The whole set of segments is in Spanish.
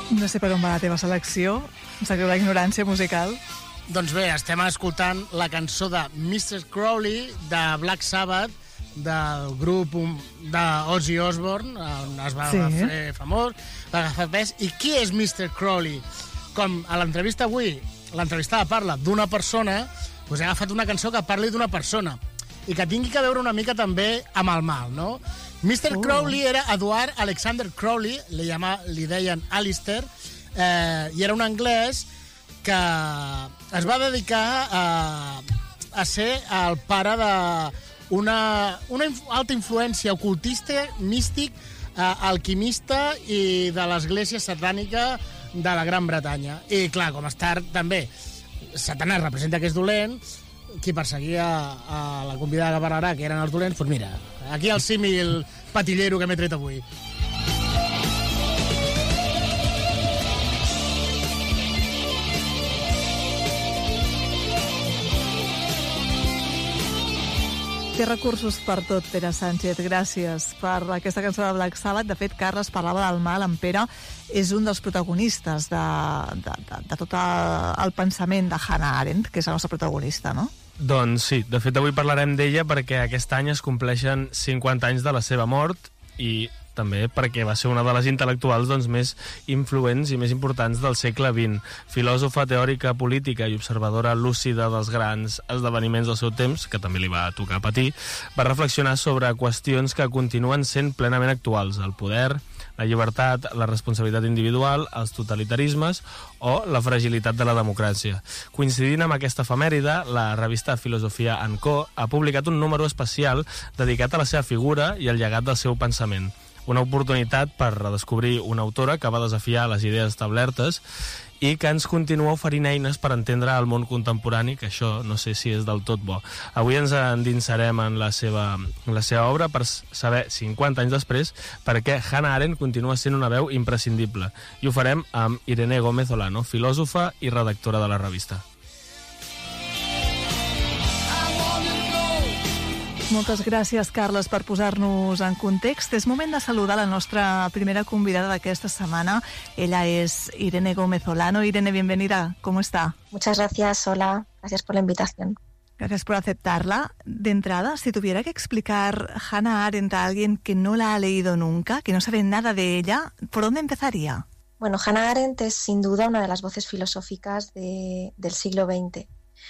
No sé per on va la teva selecció. Em sap greu la ignorància musical. Doncs bé, estem escoltant la cançó de Mr. Crowley de Black Sabbath, del grup d'Ozzy Osbourne, on es va fer famós, va agafar pes. I qui és Mr. Crowley? Com a l'entrevista avui, l'entrevistada parla d'una persona, doncs he agafat una cançó que parli d'una persona i que tingui que veure una mica també amb el mal, no? Mr. Crowley era Edward Alexander Crowley, li deien Alistair, i era un anglès que es va dedicar a ser el pare d'una alta influència ocultista, místic, alquimista i de l'església satànica de la Gran Bretanya. I, clar, com estar també Satanàs representa que és dolent, qui perseguia a la convidada que parlarà, que eren els dolents, doncs mira, aquí el símil patillero que m'he tret avui. Té recursos per tot, Pere Sánchez. Gràcies per aquesta cançó de Black Sabbath. De fet, Carles parlava del mal. En Pere és un dels protagonistes de tot el pensament de Hannah Arendt, que és la nostra protagonista, no? Doncs sí, de fet avui parlarem d'ella perquè aquest any es compleixen 50 anys de la seva mort i també perquè va ser una de les intel·lectuals més influents i més importants del segle XX. Filòsofa, teòrica, política i observadora lúcida dels grans esdeveniments del seu temps, que també li va tocar patir, va reflexionar sobre qüestions que continuen sent plenament actuals: el poder, la llibertat, la responsabilitat individual, els totalitarismes o la fragilitat de la democràcia. Coincidint amb aquesta efemèride, la revista Filosofia & Co. ha publicat un número especial dedicat a la seva figura i al llegat del seu pensament. Una oportunitat per redescobrir una autora que va desafiar les idees establertes i que ens continua oferint eines per entendre el món contemporani, que això no sé si és del tot bo. Avui ens endinsarem en la seva obra per saber, 50 anys després, per què Hannah Arendt continua sent una veu imprescindible. I ho farem amb Irene Gómez Olano, filòsofa i redactora de la revista. Moltes gràcies, Carles, per posar-nos en context. És moment de saludar la nostra primera convidada d'aquesta setmana. Ella es Irene Gómez Olano. Irene, bienvenida. ¿Cómo está? Muchas gracias, hola. Gracias por la invitación. Gracias por aceptarla. De entrada, si tuviera que explicar Hannah Arendt a alguien que no la ha leído nunca, que no sabe nada de ella, ¿por dónde empezaría? Bueno, Hannah Arendt es sin duda una de las voces filosóficas del siglo XX.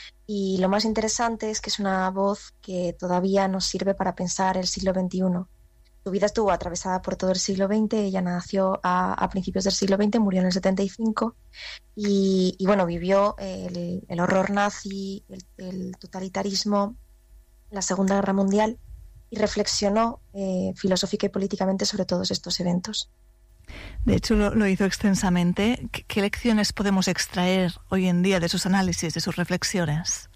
Y lo más interesante es que es una voz que todavía nos sirve para pensar el siglo XXI. Su vida estuvo atravesada por todo el siglo XX, ella nació a principios del siglo XX, murió en el 75 y bueno, vivió el horror nazi, el totalitarismo, la Segunda Guerra Mundial y reflexionó filosófica y políticamente sobre todos estos eventos. De hecho, lo hizo extensamente. ¿Qué lecciones podemos extraer hoy en día de sus análisis, de sus reflexiones?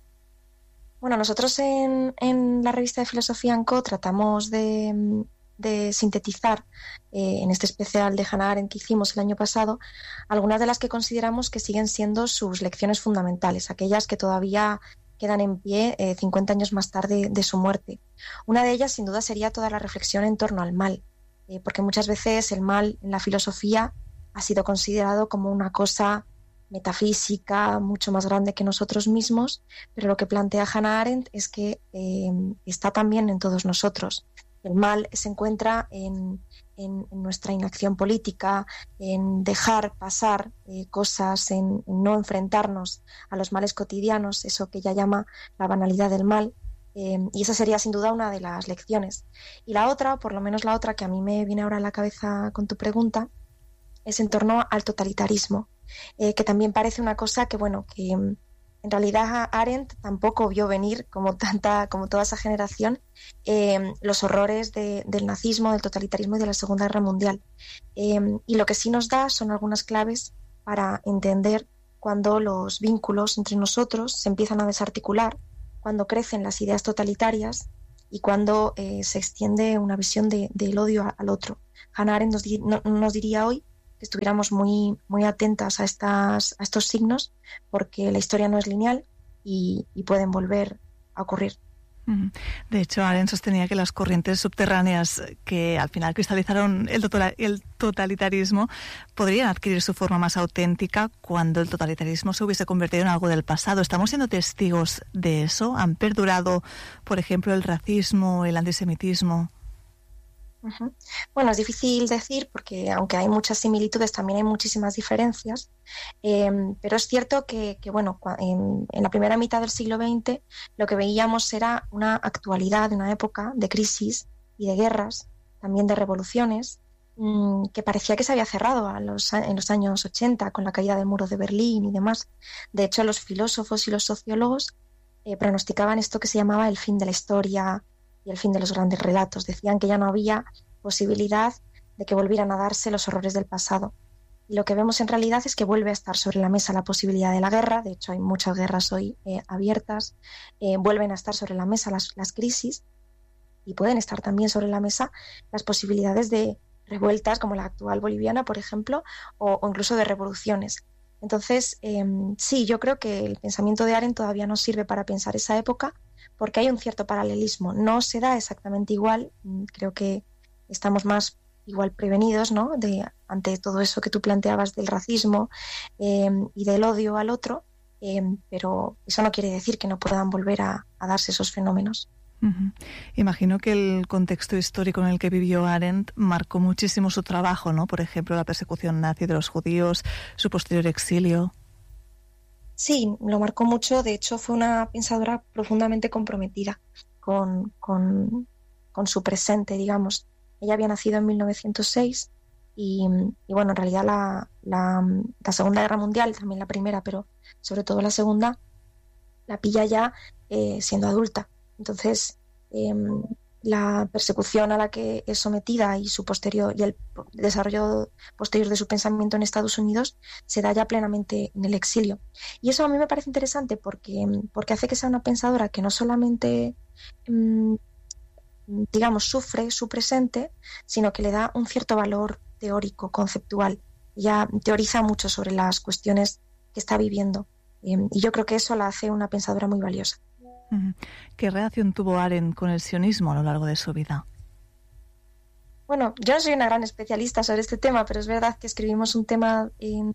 Bueno, nosotros en la revista de Filosofía & Co. tratamos de sintetizar en este especial de Hannah Arendt que hicimos el año pasado algunas de las que consideramos que siguen siendo sus lecciones fundamentales, aquellas que todavía quedan en pie 50 años más tarde de su muerte. Una de ellas, sin duda, sería toda la reflexión en torno al mal. Porque muchas veces el mal en la filosofía ha sido considerado como una cosa metafísica, mucho más grande que nosotros mismos, pero lo que plantea Hannah Arendt es que está también en todos nosotros. El mal se encuentra en nuestra inacción política, en dejar pasar cosas, en no enfrentarnos a los males cotidianos, eso que ella llama la banalidad del mal. Y esa sería sin duda una de las lecciones. Y la otra, por lo menos la otra que a mí me viene ahora a la cabeza con tu pregunta, es en torno al totalitarismo, que también parece una cosa que, bueno, que en realidad Arendt tampoco vio venir, como toda esa generación, los horrores del nazismo, del totalitarismo y de la Segunda Guerra Mundial. Y lo que sí nos da son algunas claves para entender cuando los vínculos entre nosotros se empiezan a desarticular, cuando crecen las ideas totalitarias y cuando se extiende una visión del odio al otro. Hannah Arendt nos diría hoy que estuviéramos muy, muy atentas a estos signos porque la historia no es lineal y pueden volver a ocurrir. De hecho, Arendt sostenía que las corrientes subterráneas que al final cristalizaron el totalitarismo podrían adquirir su forma más auténtica cuando el totalitarismo se hubiese convertido en algo del pasado. ¿Estamos siendo testigos de eso? ¿Han perdurado, por ejemplo, el racismo, el antisemitismo? Bueno, es difícil decir porque aunque hay muchas similitudes también hay muchísimas diferencias, pero es cierto que bueno, en la primera mitad del siglo XX lo que veíamos era una actualidad de una época de crisis y de guerras, también de revoluciones, que parecía que se había cerrado en los años 80 con la caída del muro de Berlín y demás. De hecho, los filósofos y los sociólogos pronosticaban esto que se llamaba el fin de la historia y el fin de los grandes relatos. Decían que ya no había posibilidad de que volvieran a darse los horrores del pasado. Y lo que vemos en realidad es que vuelve a estar sobre la mesa la posibilidad de la guerra. De hecho, hay muchas guerras hoy abiertas. Vuelven a estar sobre la mesa las crisis y pueden estar también sobre la mesa las posibilidades de revueltas como la actual boliviana, por ejemplo, o incluso de revoluciones. Entonces, sí, yo creo que el pensamiento de Arendt todavía nos sirve para pensar esa época, porque hay un cierto paralelismo. No se da exactamente igual, creo que estamos más igual prevenidos, ¿no?, ante todo eso que tú planteabas del racismo y del odio al otro, pero eso no quiere decir que no puedan volver a darse esos fenómenos. Imagino que el contexto histórico en el que vivió Arendt marcó muchísimo su trabajo, ¿no? Por ejemplo, la persecución nazi de los judíos, su posterior exilio. Sí, lo marcó mucho. De hecho, fue una pensadora profundamente comprometida con su presente, digamos. Ella había nacido en 1906 y bueno, en realidad la Segunda Guerra Mundial, también la primera, pero sobre todo la segunda, la pilla ya siendo adulta. Entonces, la persecución a la que es sometida y el desarrollo posterior de su pensamiento en Estados Unidos se da ya plenamente en el exilio. Y eso a mí me parece interesante porque hace que sea una pensadora que no solamente, digamos, sufre su presente, sino que le da un cierto valor teórico, conceptual. Ella teoriza mucho sobre las cuestiones que está viviendo. Y yo creo que eso la hace una pensadora muy valiosa. ¿Qué relación tuvo Arendt con el sionismo a lo largo de su vida? Bueno, yo no soy una gran especialista sobre este tema, pero es verdad que escribimos un tema en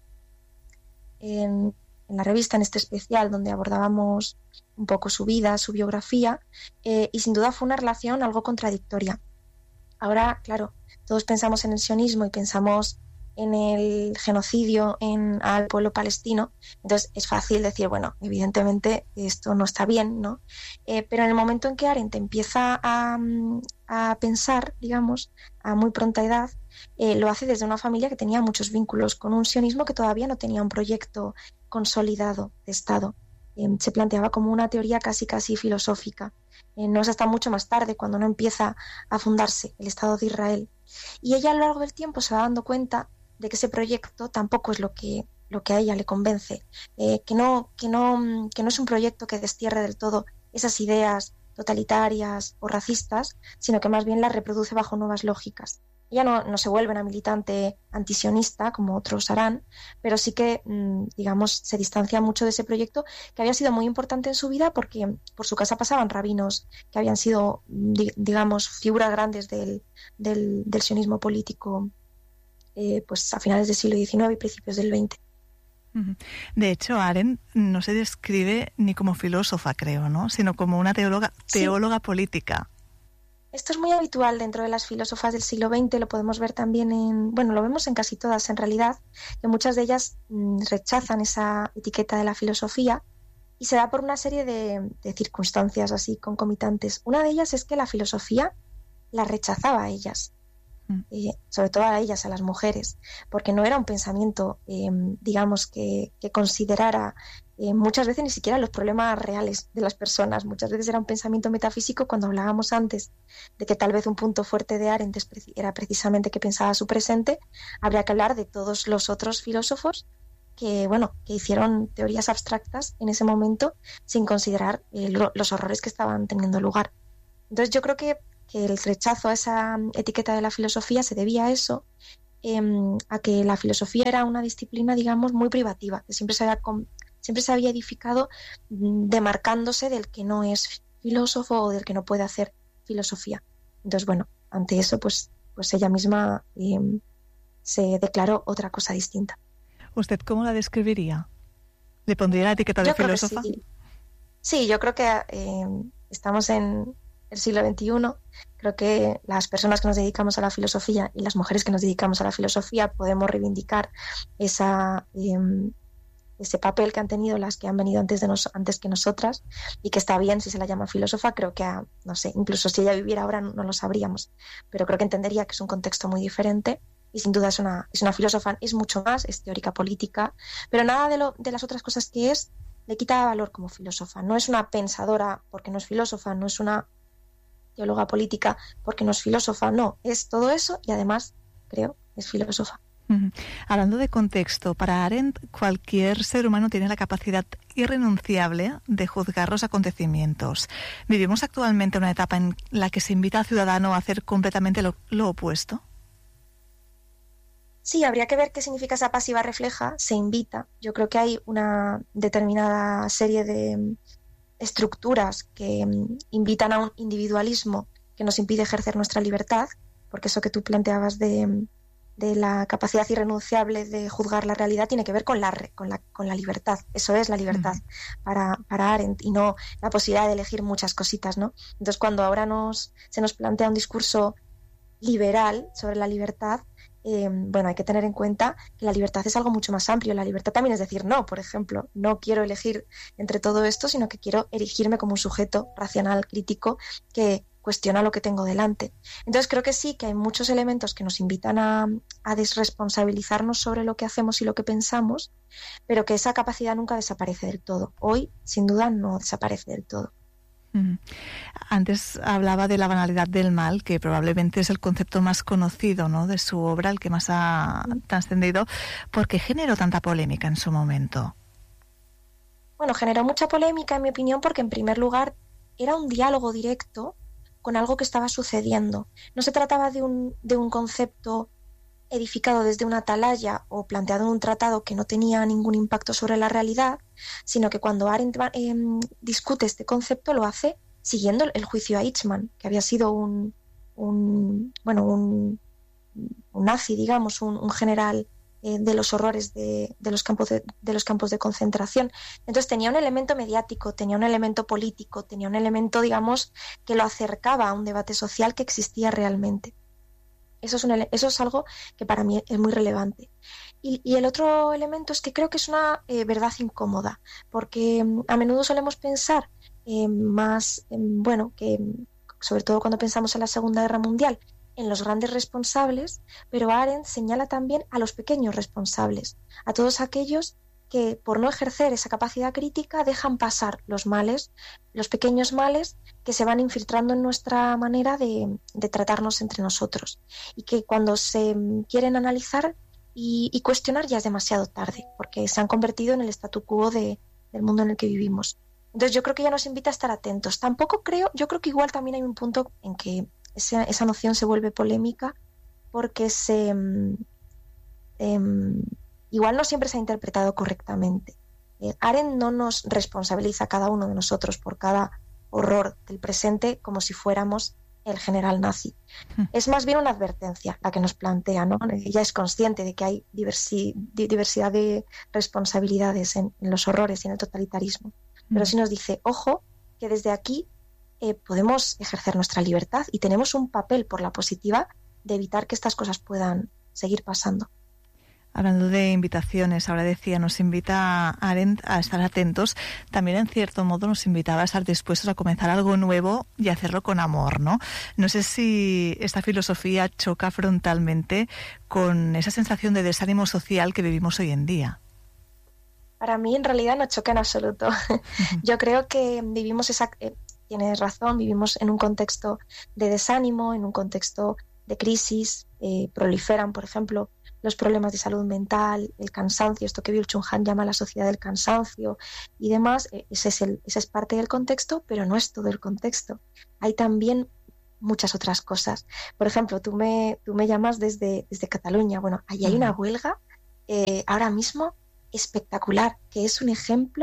la revista, en este especial, donde abordábamos un poco su vida, su biografía, y sin duda fue una relación algo contradictoria. Ahora, claro, todos pensamos en el sionismo y pensamos en el genocidio al pueblo palestino, entonces es fácil decir, bueno, evidentemente esto no está bien, ¿no? Pero en el momento en que Arendt empieza a pensar, digamos, a muy pronta edad, lo hace desde una familia que tenía muchos vínculos con un sionismo que todavía no tenía un proyecto consolidado de Estado. Se planteaba como una teoría casi filosófica. No es hasta mucho más tarde cuando no empieza a fundarse el Estado de Israel. Y ella a lo largo del tiempo se va dando cuenta de que ese proyecto tampoco es lo que a ella le convence, que no es un proyecto que destierre del todo esas ideas totalitarias o racistas, sino que más bien las reproduce bajo nuevas lógicas. Ella no se vuelve una militante antisionista como otros harán, pero sí que, digamos, se distancia mucho de ese proyecto que había sido muy importante en su vida porque por su casa pasaban rabinos que habían sido, digamos, figuras grandes del sionismo político pues a finales del siglo XIX y principios del XX. De hecho, Arendt no se describe ni como filósofa, creo, ¿no?, sino como una teóloga política. Esto es muy habitual dentro de las filósofas del siglo XX, lo podemos ver también lo vemos en casi todas en realidad, que muchas de ellas rechazan esa etiqueta de la filosofía y se da por una serie de circunstancias así concomitantes. Una de ellas es que la filosofía la rechazaba a ellas. Sobre todo a ellas, a las mujeres, porque no era un pensamiento, digamos, que considerara muchas veces ni siquiera los problemas reales de las personas. Muchas veces era un pensamiento metafísico. Cuando hablábamos antes de que tal vez un punto fuerte de Arendt era precisamente que pensaba su presente, habría que hablar de todos los otros filósofos que hicieron teorías abstractas en ese momento sin considerar los horrores que estaban teniendo lugar. Entonces yo creo que el rechazo a esa etiqueta de la filosofía se debía a eso, a que la filosofía era una disciplina, digamos, muy privativa, que siempre se había edificado demarcándose del que no es filósofo o del que no puede hacer filosofía. Entonces, bueno, ante eso, pues ella misma se declaró otra cosa distinta. ¿Usted cómo la describiría? ¿Le pondría la etiqueta de filósofa? Sí, yo creo que estamos en el siglo XXI. Creo que las personas que nos dedicamos a la filosofía y las mujeres que nos dedicamos a la filosofía podemos reivindicar ese papel que han tenido las que han venido antes que nosotras, y que está bien si se la llama filósofa. Creo que, no sé, incluso si ella viviera ahora no lo sabríamos, pero creo que entendería que es un contexto muy diferente. Y sin duda es una filósofa, es mucho más, es teórica política, pero nada de las otras cosas que le quita valor como filósofa. No es una pensadora porque no es filósofa, no es una teóloga política porque no es filósofa, no, es todo eso y además, creo, es filósofa. Hablando de contexto, para Arendt cualquier ser humano tiene la capacidad irrenunciable de juzgar los acontecimientos. Vivimos actualmente una etapa en la que se invita al ciudadano a hacer completamente lo opuesto. Sí, habría que ver qué significa esa pasiva refleja, se invita. Yo creo que hay una determinada serie de estructuras que invitan a un individualismo que nos impide ejercer nuestra libertad, porque eso que tú planteabas de la capacidad irrenunciable de juzgar la realidad tiene que ver con la libertad. Eso es la libertad para Arendt, y no la posibilidad de elegir muchas cositas, ¿no? Entonces, cuando ahora se nos plantea un discurso liberal sobre la libertad, hay que tener en cuenta que la libertad es algo mucho más amplio. La libertad también es decir no, por ejemplo. No quiero elegir entre todo esto, sino que quiero erigirme como un sujeto racional, crítico, que cuestiona lo que tengo delante. Entonces creo que sí, que hay muchos elementos que nos invitan a desresponsabilizarnos sobre lo que hacemos y lo que pensamos, pero que esa capacidad nunca desaparece del todo. Hoy, sin duda, no desaparece del todo. Antes hablaba de la banalidad del mal, que probablemente es el concepto más conocido, ¿no?, de su obra, el que más ha trascendido. ¿Por qué generó tanta polémica en su momento? Bueno, generó mucha polémica, en mi opinión, porque en primer lugar era un diálogo directo con algo que estaba sucediendo. No se trataba de un concepto edificado desde una atalaya o planteado en un tratado que no tenía ningún impacto sobre la realidad, sino que cuando Arendt discute este concepto lo hace siguiendo el juicio a Eichmann, que había sido un nazi, digamos, un general de los horrores de los campos de concentración. Entonces tenía un elemento mediático, tenía un elemento político, tenía un elemento, digamos, que lo acercaba a un debate social que existía realmente. Eso es algo que para mí es muy relevante. Y el otro elemento es que creo que es una verdad incómoda, porque a menudo solemos pensar que sobre todo cuando pensamos en la Segunda Guerra Mundial, en los grandes responsables, pero Arendt señala también a los pequeños responsables, a todos aquellos que por no ejercer esa capacidad crítica dejan pasar los males, los pequeños males que se van infiltrando en nuestra manera de tratarnos entre nosotros, y que cuando se quieren analizar y cuestionar ya es demasiado tarde, porque se han convertido en el statu quo del mundo en el que vivimos. Entonces yo creo que ya nos invita a estar atentos. Yo creo que igual también hay un punto en que esa noción se vuelve polémica, porque igual no siempre se ha interpretado correctamente. Arendt no nos responsabiliza a cada uno de nosotros por cada horror del presente como si fuéramos el general nazi. Es más bien una advertencia la que nos plantea, ¿no? Ella es consciente de que hay diversidad de responsabilidades en los horrores y en el totalitarismo, pero sí nos dice, ojo, que desde aquí podemos ejercer nuestra libertad y tenemos un papel por la positiva de evitar que estas cosas puedan seguir pasando. Hablando de invitaciones, ahora decía, nos invita Arendt a estar atentos. También, en cierto modo, nos invitaba a estar dispuestos a comenzar algo nuevo y hacerlo con amor, ¿no? No sé si esta filosofía choca frontalmente con esa sensación de desánimo social que vivimos hoy en día. Para mí, en realidad, no choca en absoluto. Yo creo que vivimos tienes razón, vivimos en un contexto de desánimo, en un contexto de crisis. Proliferan, por ejemplo, los problemas de salud mental, el cansancio, esto que Byung-Chul Han llama la sociedad del cansancio y demás. Esa es parte del contexto, pero no es todo el contexto. Hay también muchas otras cosas. Por ejemplo, tú me llamas desde Cataluña. Bueno, allí hay una huelga ahora mismo espectacular, que es un ejemplo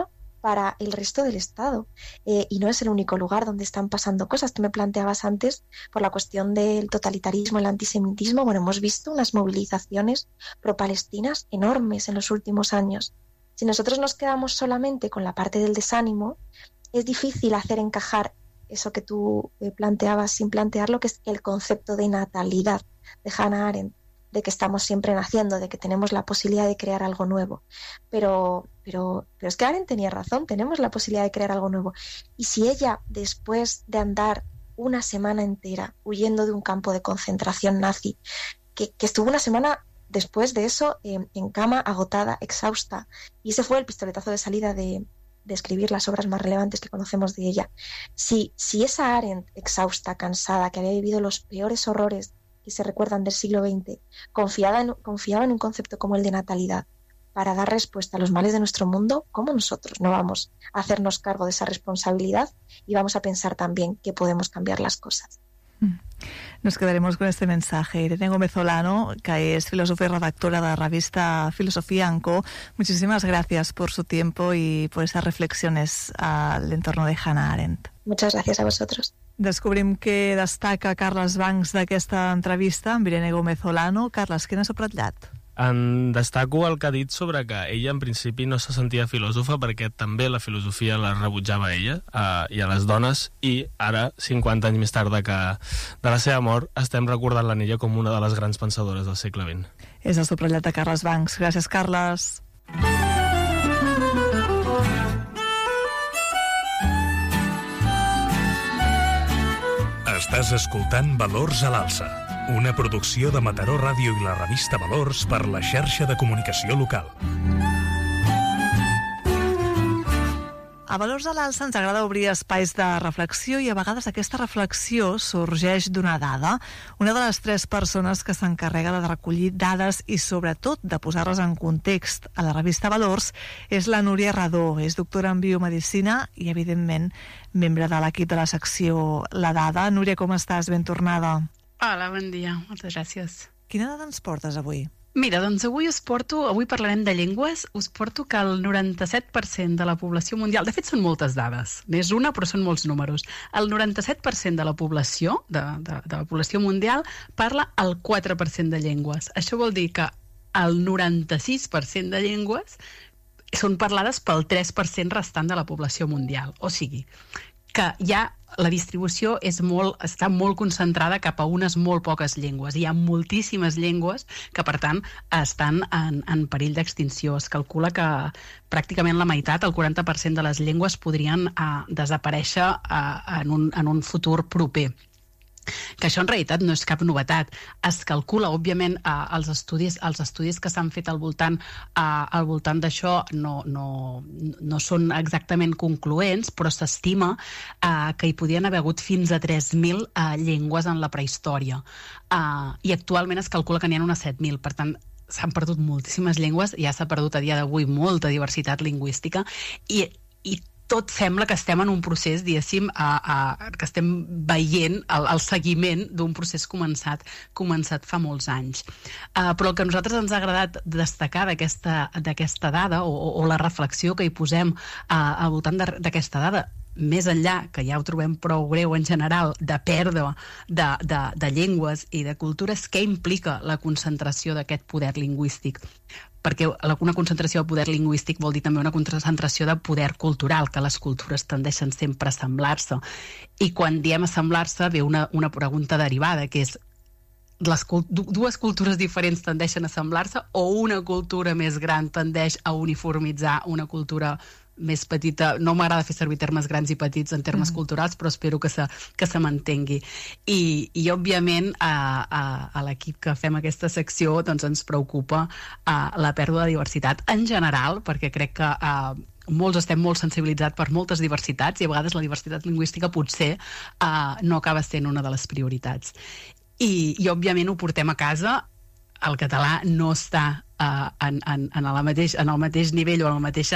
para el resto del Estado. Y no es el único lugar donde están pasando cosas. Tú me planteabas antes por la cuestión del totalitarismo, el antisemitismo. Bueno, hemos visto unas movilizaciones pro-palestinas enormes en los últimos años. Si nosotros nos quedamos solamente con la parte del desánimo, es difícil hacer encajar eso que tú planteabas sin plantear lo que es el concepto de natalidad de Hannah Arendt, de que estamos siempre naciendo, de que tenemos la posibilidad de crear algo nuevo. Pero es que Arendt tenía razón, tenemos la posibilidad de crear algo nuevo. Y si ella, después de andar una semana entera huyendo de un campo de concentración nazi, que estuvo una semana después de eso en cama, agotada, exhausta, y ese fue el pistoletazo de salida de escribir las obras más relevantes que conocemos de ella. Si esa Arendt exhausta, cansada, que había vivido los peores horrores que se recuerdan del siglo XX, confiaba en un concepto como el de natalidad para dar respuesta a los males de nuestro mundo, ¿cómo nosotros no vamos a hacernos cargo de esa responsabilidad y vamos a pensar también que podemos cambiar las cosas? Nos quedaremos con este mensaje. Irene Gómez Olano, que es filósofa y redactora de la revista Filosofía & Co. Muchísimas gracias por su tiempo y por esas reflexiones al entorno de Hannah Arendt. Muchas gracias a vosotros. Descobrim què destaca Carles Bancs d'aquesta entrevista amb Irene Gómez Olano. Carles, què n'has subratllat? En destaco el que ha dit sobre que ella en principi no se sentia filòsofa perquè també la filosofia la rebutjava a ella i a les dones, i ara, 50 anys més tard de la seva mort, estem recordant-la en ella com una de les grans pensadores del segle XX. És el subratllat de Carles Bancs. Gràcies, Carles. Estàs escoltant Valors a l'Alça, una producció de Mataró Ràdio i la revista Valors per la xarxa de comunicació local. A Valors a l'Alça ens agrada obrir espais de reflexió i a vegades aquesta reflexió sorgeix d'una dada. Una de les 3 persones que s'encarrega de recollir dades i sobretot de posar-les en context a la revista Valors és la Núria Radó. És doctora en biomedicina i, evidentment, membre de l'equip de la secció La Dada. Núria, com estàs? Ben tornada. Hola, bon dia. Moltes gràcies. Quina dada ens portes avui? Mira, doncs avui parlarem de llengües. Us porto que el 97% de la població mundial, de fet són moltes dades, n'és una però són molts números, el 97% de la població, de la població mundial parla el 4% de llengües. Això vol dir que el 96% de llengües són parlades pel 3% restant de la població mundial. O sigui, que ja la distribució està molt concentrada cap a unes molt poques llengües. Hi ha moltíssimes llengües que, per tant, estan en perill d'extinció. Es calcula que pràcticament la meitat, el 40% de les llengües, podrien desaparèixer en un futur proper. Que això en realitat no és cap novetat. Es calcula, òbviament, els estudis que s'han fet al voltant d'això no són exactament concloents, però s'estima que hi podien haver hagut fins a 3.000 llengües en la prehistòria. I actualment es calcula que n'hi ha unes 7.000, per tant, s'han perdut moltíssimes llengües, ja s'ha perdut a dia d'avui molta diversitat lingüística i tot sembla que estem en un procés, diguéssim, que estem veient el seguiment d'un procés començat fa molts anys. Però el que a nosaltres ens ha agradat destacar d'aquesta dada, o la reflexió que hi posem al voltant d'aquesta dada, més enllà, que ja ho trobem prou greu en general, de pèrdua de llengües i de cultures, què implica la concentració d'aquest poder lingüístic? Perquè una concentració de poder lingüístic vol dir també una concentració de poder cultural, que les cultures tendeixen sempre a assemblar-se. I quan diem assemblar-se ve una pregunta derivada, que és: dues cultures diferents tendeixen a assemblar-se o una cultura més gran tendeix a uniformitzar una cultura més petita? No m'agrada fer servir termes grans i petits en termes culturals, però espero que se m'entengui. I òbviament, a l'equip que fem aquesta secció doncs ens preocupa la pèrdua de diversitat en general, perquè crec que molts estem molt sensibilitzats per moltes diversitats i a vegades la diversitat lingüística potser no acaba sent una de les prioritats. I òbviament ho portem a casa. El català no està en el mateix nivell o el mateix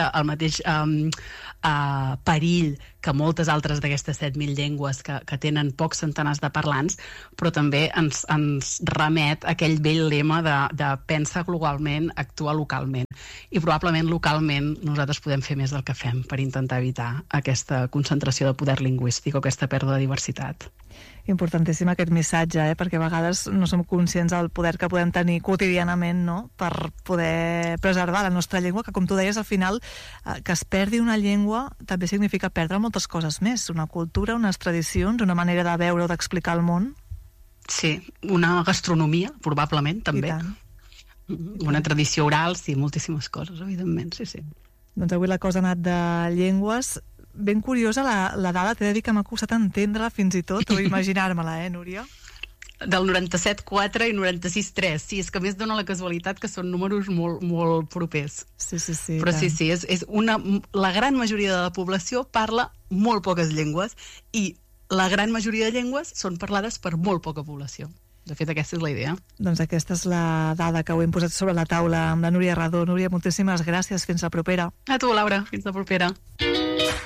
perill que moltes altres d'aquestes 7.000 llengües que tenen pocs centenars de parlants, però també ens remet a aquell vell lema de pensa globalment, actua localment. I probablement localment nosaltres podem fer més del que fem per intentar evitar aquesta concentració de poder lingüístic o aquesta pèrdua de diversitat. Importantíssim aquest missatge, perquè a vegades no som conscients del poder que podem tenir quotidianament, no?, per poder preservar la nostra llengua, que com tu deies, al final, que es perdi una llengua també significa perdre moltes coses més, una cultura, unes tradicions, una manera de veure o d'explicar el món. Sí, una gastronomia, probablement, també. Una tradició oral, sí, moltíssimes coses, evidentment, sí. Doncs avui la cosa ha anat de llengües. Ben curiosa la dada, t'he de dir que m'ha costat entendre-la fins i tot, o imaginar-me-la, Núria? Del 97,4 i 96,3. Sí, és que a més dona la casualitat que són números molt, molt propers. Sí. Però sí, la gran majoria de la població parla molt poques llengües i la gran majoria de llengües són parlades per molt poca població. De fet, aquesta és la idea. Doncs aquesta és la dada que ho hem posat sobre la taula amb la Núria Radó. Núria, moltíssimes gràcies. Fins la propera. A tu, Laura. Fins la propera.